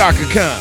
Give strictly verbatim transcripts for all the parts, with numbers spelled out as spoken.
Chaka Khan.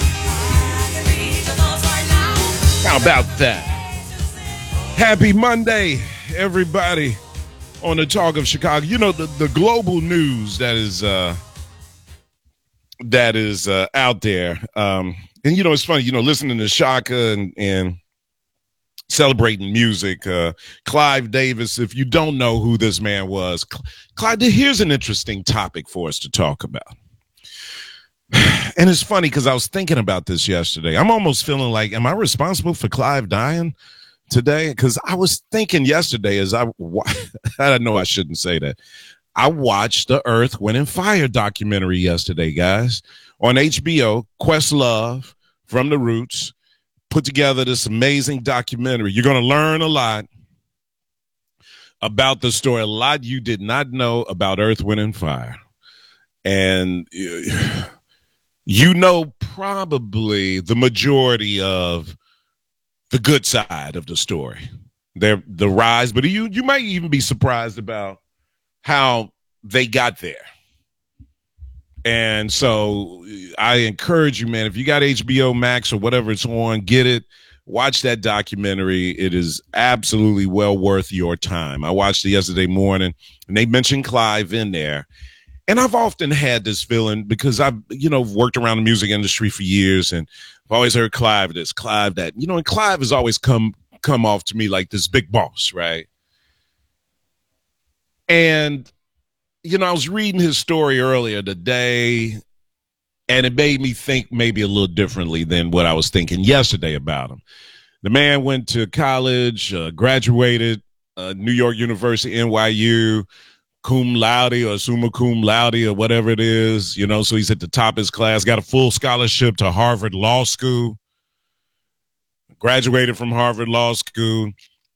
How about that? Happy Monday, everybody, on the Talk of Chicago. You know, the, the global news that is uh, that is uh, out there. Um, and, you know, it's funny, you know, listening to Chaka and, and celebrating music. Uh, Clive Davis, if you don't know who this man was, Clive, here's an interesting topic for us to talk about. And it's funny because I was thinking about this yesterday. I'm almost feeling like, am I responsible for Clive dying today? Because I was thinking yesterday as I, I know I shouldn't say that. I watched the Earth, Wind and Fire documentary yesterday, guys, on H B O. Questlove from The Roots put together this amazing documentary. You're going to learn a lot about the story, a lot you did not know about Earth, Wind and Fire. And you know probably the majority of the good side of the story, their the rise, but you you might even be surprised about how they got there. And so I encourage you, man, if you got H B O Max or whatever it's on, get it. Watch that documentary. It is absolutely well worth your time. I watched it yesterday morning, and they mentioned Clive in there. And I've often had this feeling because I've, you know, worked around the music industry for years, and I've always heard Clive this, Clive that, you know, and Clive has always come come off to me like this big boss, right? And, you know, I was reading his story earlier today, and it made me think maybe a little differently than what I was thinking yesterday about him. The man went to college, uh, graduated, uh, New York University, N Y U, cum laude or summa cum laude or whatever it is, you know, so he's at the top of his class, got a full scholarship to Harvard Law School, graduated from Harvard Law School.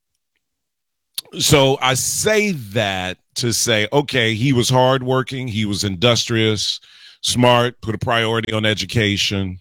So I say that to say, okay, he was hardworking, he was industrious, smart, put a priority on education,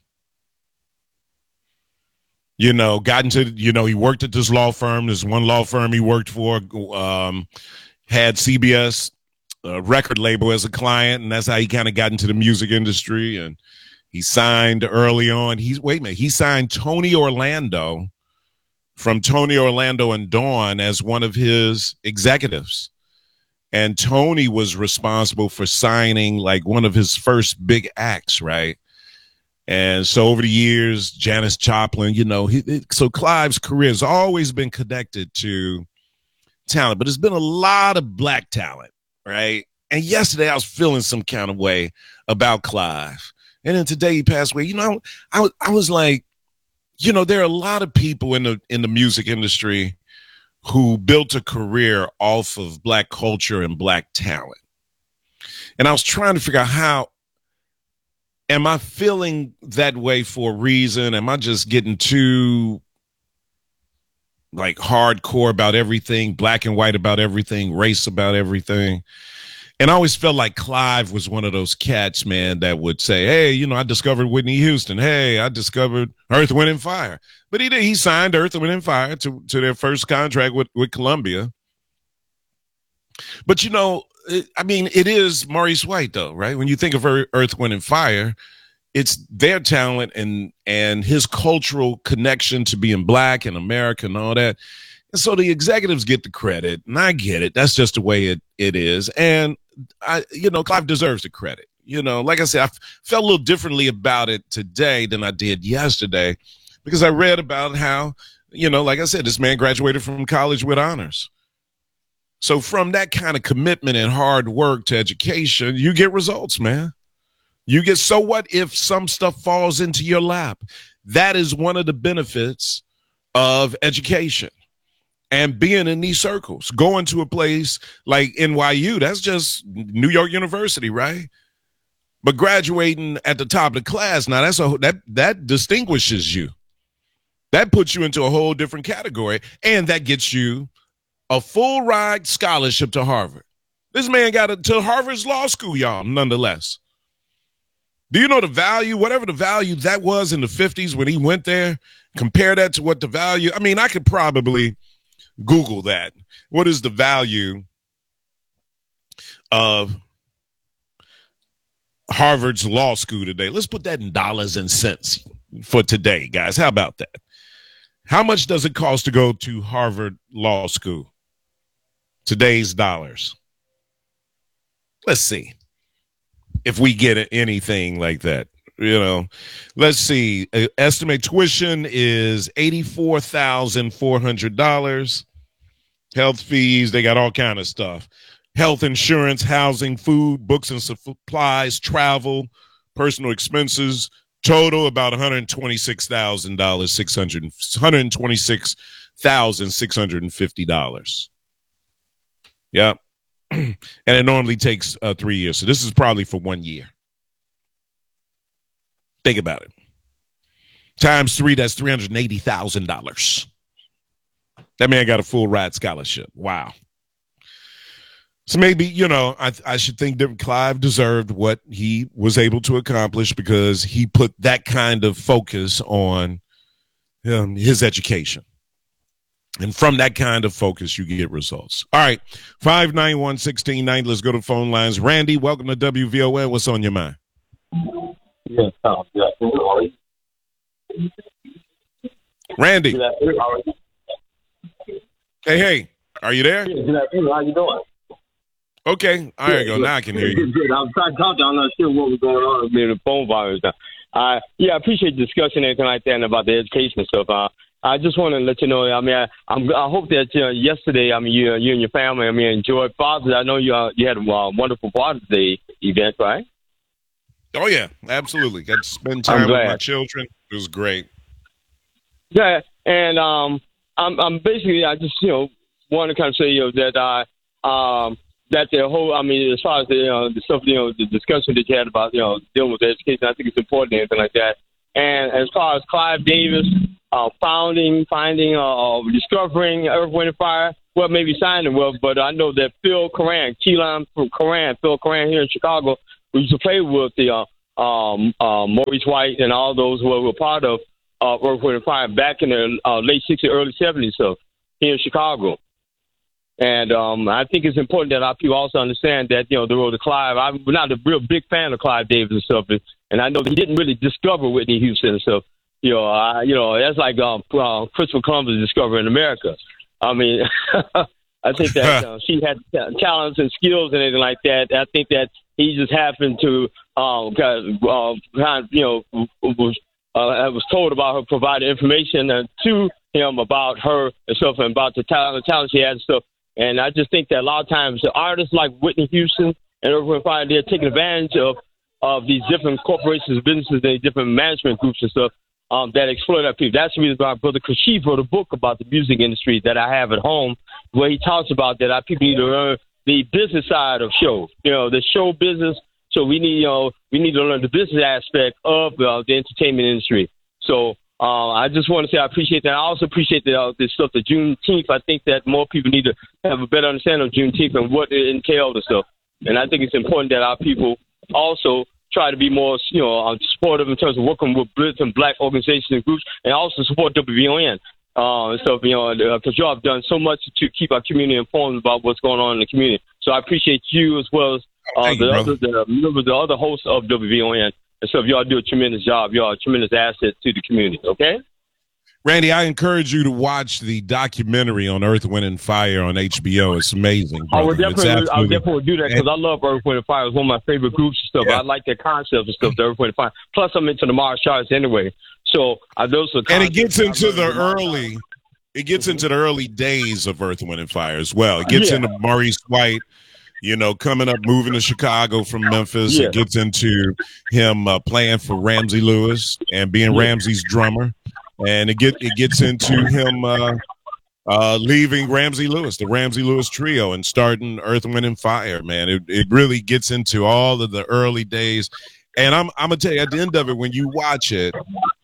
you know, got into, you know, he worked at this law firm, this one law firm he worked for, um, had C B S uh, record label as a client, and that's how he kind of got into the music industry. And he signed early on. He's wait a minute, he signed Tony Orlando from Tony Orlando and Dawn as one of his executives. And Tony was responsible for signing like one of his first big acts, right? And so over the years, Janis Joplin, you know, he, it, so Clive's career has always been connected to talent, but there's been a lot of black talent, right? And yesterday I was feeling some kind of way about Clive. And then today he passed away. You know, I, I was like, you know, there are a lot of people in the in the music industry who built a career off of black culture and black talent. And I was trying to figure out, how am I feeling that way for a reason? Am I just getting too like hardcore about everything, black and white about everything, race about everything? And I always felt like Clive was one of those cats, man, that would say, hey, you know, I discovered Whitney Houston. Hey, I discovered Earth, Wind and Fire. But he did, he signed Earth, Wind and Fire to, to their first contract with, with Columbia. But, you know, it, I mean, it is Maurice White, though, right? When you think of Earth, Wind and Fire, it's their talent and and his cultural connection to being black and American and all that. And so the executives get the credit, and I get it. That's just the way it, it is. And, I, you know, Clive deserves the credit. You know, like I said, I f- felt a little differently about it today than I did yesterday because I read about how, you know, like I said, this man graduated from college with honors. So from that kind of commitment and hard work to education, you get results, man. You get, so what if some stuff falls into your lap? That is one of the benefits of education and being in these circles, going to a place like N Y U. That's just New York University, right? But graduating at the top of the class, now that's a, that, that distinguishes you. That puts you into a whole different category, and that gets you a full ride scholarship to Harvard. This man got it to Harvard's law school, y'all, nonetheless. Do you know the value, whatever the value that was in the fifties when he went there, compare that to what the value, I mean, I could probably Google that. What is the value of Harvard's law school today. Let's put that in dollars and cents for today, guys. How about that? How much does it cost to go to Harvard Law School? Today's dollars. Let's see if we get anything like that. You know, let's see. Uh, estimate tuition is eighty-four thousand four hundred dollars. Health fees, they got all kind of stuff. Health insurance, housing, food, books and supplies, travel, personal expenses, total about one hundred twenty-six thousand dollars, six hundred, one hundred twenty-six thousand six hundred fifty dollars. Yeah. And it normally takes uh, three years. So this is probably for one year. Think about it. Times three, that's three hundred eighty thousand dollars. That man got a full ride scholarship. Wow. So maybe, you know, I, I should think that Clive deserved what he was able to accomplish because he put that kind of focus on um, his education. And from that kind of focus, you get results. All right, five nine one, one six nine zero. Let's go to phone lines. Randy, welcome to W V O N. What's on your mind? Yes, Tom. Yeah. Randy. Hey, hey, are you there? Yeah, good afternoon. How you doing? Okay, all right, go. Now I can hear you. Good. I was trying to talk to you. I'm not sure what was going on with me. The phone volume. Uh, yeah, I appreciate the discussion and everything like that and about the education and stuff. Uh, I just want to let you know, I mean, I, I'm, I hope that you know, yesterday, I mean, you, you and your family, I mean, enjoyed Father's Day. I know you uh, you had a uh, wonderful Father's Day event, right? Oh, yeah, absolutely. Got to spend time with my children. It was great. Yeah, and um, I'm, I'm basically, I just, you know, want to kind of say, you know, that I, um, that the whole, I mean, as far as the, you know, the stuff, you know, the discussion that you had about, you know, dealing with education, I think it's important and anything like that. And as far as Clive Davis, uh, founding, finding, uh, discovering Earth, Wind, and Fire, well, maybe signing with, but I know that Phil Coran, Keelan from Coran, Phil Coran here in Chicago, who used to play with the uh, um, uh, Maurice White and all those who were part of uh, Earth, Wind, and Fire back in the uh, late sixties, early seventies, so here in Chicago. And um, I think it's important that our people also understand that, you know, the road to Clive, I'm not a real big fan of Clive Davis and stuff, and I know that he didn't really discover Whitney Houston and stuff. You know, I, you know, that's like um, uh, Christopher Columbus discovering America. I mean, I think that uh, she had t- talents and skills and anything like that. I think that he just happened to, um, kind of, uh, kind of, you know, was uh, was told about her, provided information uh, to him about her and stuff, and about the talent, the talent she had and stuff. And I just think that a lot of times the artists like Whitney Houston and Earth, Wind, and Fire, they're taking advantage of, of these different corporations, businesses, and different management groups and stuff um, that exploit our people. That's the reason why Brother Kashif wrote a book about the music industry that I have at home, where he talks about that our people need to learn the business side of show, you know, the show business. So we need, you know, we need to learn the business aspect of uh, the entertainment industry. So Uh, I just want to say I appreciate that. I also appreciate the, uh, this stuff, the Juneteenth. I think that more people need to have a better understanding of Juneteenth and what it entails and stuff. And I think it's important that our people also try to be more, you know, uh, supportive in terms of working with different black organizations and groups, and also support W V O N uh, and stuff, you know, because y'all have done so much to keep our community informed about what's going on in the community. So I appreciate you as well as uh, the, you, other, the, the other hosts of W V O N. And so if y'all do a tremendous job, y'all are a tremendous asset to the community, okay? Randy, I encourage you to watch the documentary on Earth, Wind, and Fire on H B O. It's amazing. I would definitely, I would definitely do that because I love Earth, Wind, and Fire. It's one of my favorite groups and stuff. Yeah. I like their concepts and stuff, the Earth, Wind, and Fire. Plus, I'm into the martial arts anyway. So I those are and it gets into the early, it gets into the early days of Earth, Wind, and Fire as well. It gets yeah. into Maurice White. You know, coming up, moving to Chicago from Memphis, yeah. It gets into him uh, playing for Ramsey Lewis and being yeah. Ramsey's drummer, and it get it gets into him uh, uh, leaving Ramsey Lewis, the Ramsey Lewis Trio, and starting Earth, Wind, and Fire. Man, it it really gets into all of the early days, and I'm I'm gonna tell you at the end of it, when you watch it,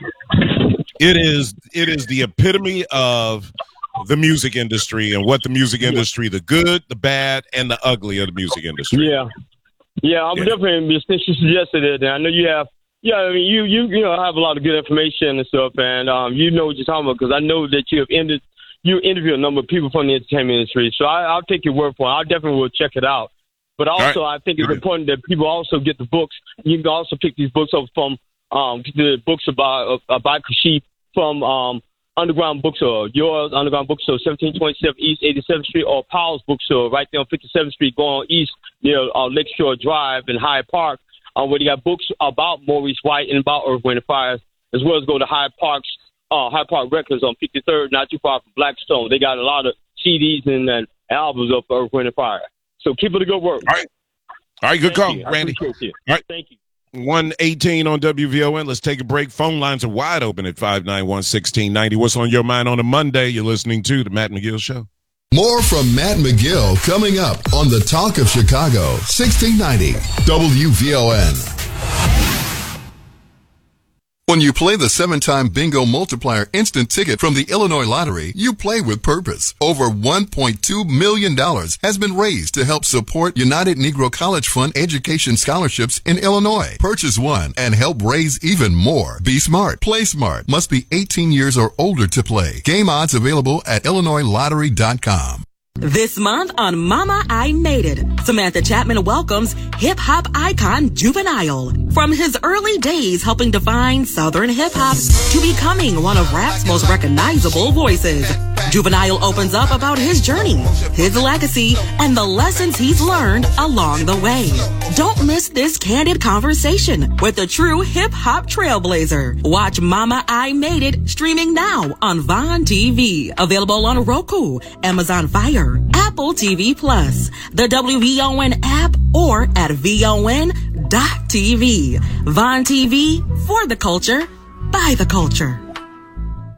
it is it is the epitome of the music industry and what the music industry, the good, the bad, and the ugly of the music industry. Yeah. Yeah, I'm yeah. definitely, since you suggested it, and I know you have, yeah, I mean, you, you, you know, have a lot of good information and stuff, and um, you know what you're talking about, because I know that you have ended, you interviewed a number of people from the entertainment industry, so I, I'll take your word for it. I definitely will check it out. But also, right. I think it's right. important that people also get the books. You can also pick these books up from um, the books about uh, about Kashif from um, Underground Bookstore, yours Underground Bookstore, seventeen twenty-seven East eighty-seventh Street, or Powell's Bookstore right there on fifty-seventh Street, going east near uh, Lakeshore Drive in Hyde Park, uh, where they got books about Maurice White and about Earth, Wind and Fire, as well as go to Hyde Park's uh, Hyde Park Records on fifty-third, not too far from Blackstone. They got a lot of C Ds and, and albums of Earth, Wind and Fire. So keep it a good work. All right. All right, good Thank call, you. Randy. All right. Thank you. one eighteen on W V O N. Let's take a break. Phone lines are wide open at five nine one, one six nine zero. What's on your mind on a Monday? You're listening to The Matt McGill Show. More from Matt McGill coming up on the Talk of Chicago, sixteen ninety W V O N. When you play the seven-time Bingo Multiplier Instant Ticket from the Illinois Lottery, you play with purpose. Over one point two million dollars has been raised to help support United Negro College Fund education scholarships in Illinois. Purchase one and help raise even more. Be smart. Play smart. Must be eighteen years or older to play. Game odds available at illinois lottery dot com. This month on Mama, I Made It, Samantha Chapman welcomes hip-hop icon Juvenile. From his early days helping define Southern hip-hop to becoming one of rap's most recognizable voices, Juvenile opens up about his journey, his legacy, and the lessons he's learned along the way. Don't miss this candid conversation with the true hip-hop trailblazer. Watch Mama, I Made It streaming now on Vaughn T V. Available on Roku, Amazon Fire, Apple T V Plus, the W V O N app, or at V O N dot T V. Vaughn T V, for the culture, by the culture.